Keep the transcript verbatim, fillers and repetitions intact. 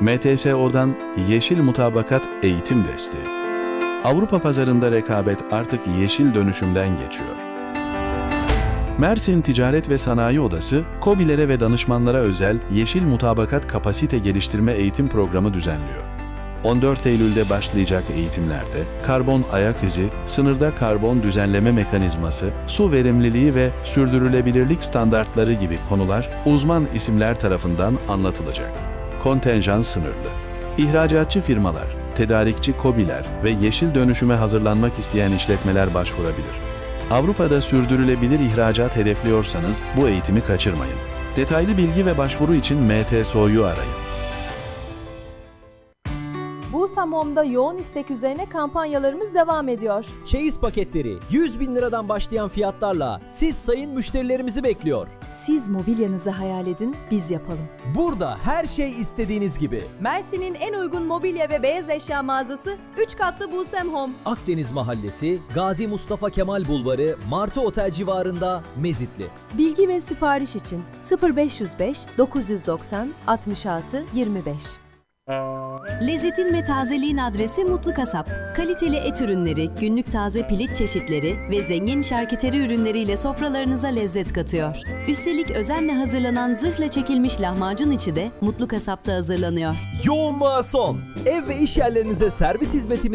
M T S O'dan Yeşil Mutabakat Eğitim Desteği. Avrupa pazarında rekabet artık yeşil dönüşümden geçiyor. Mersin Ticaret ve Sanayi Odası, KOBİ'lere ve danışmanlara özel Yeşil Mutabakat Kapasite Geliştirme Eğitim Programı düzenliyor. on dört Eylül'de başlayacak eğitimlerde karbon ayak izi, sınırda karbon düzenleme mekanizması, su verimliliği ve sürdürülebilirlik standartları gibi konular uzman isimler tarafından anlatılacak. Kontenjan sınırlı. İhracatçı firmalar, tedarikçi KOBİ'ler ve yeşil dönüşüme hazırlanmak isteyen işletmeler başvurabilir. Avrupa'da sürdürülebilir ihracat hedefliyorsanız bu eğitimi kaçırmayın. Detaylı bilgi ve başvuru için M T S O'yu arayın. Busamom'da yoğun istek üzerine kampanyalarımız devam ediyor. Çeyiz paketleri yüz bin liradan başlayan fiyatlarla siz sayın müşterilerimizi bekliyor. Siz mobilyanızı hayal edin, biz yapalım. Burada her şey istediğiniz gibi. Mersin'in en uygun mobilya ve beyaz eşya mağazası üç katlı Busem Home. Akdeniz Mahallesi, Gazi Mustafa Kemal Bulvarı, Martı Otel civarında Mezitli. Bilgi ve sipariş için sıfır beş yüz beş dokuz yüz doksan altmış altı yirmi beş. Lezzetin ve tazeliğin adresi Mutlu Kasap. Kaliteli et ürünleri, günlük taze piliç çeşitleri ve zengin şarküteri ürünleriyle sofralarınıza lezzet katıyor. Üstelik özenle hazırlanan zırhla çekilmiş lahmacun içi de Mutlu Kasap'ta hazırlanıyor. Yoğunluğa son. Ev ve iş yerlerinize servis hizmetimiz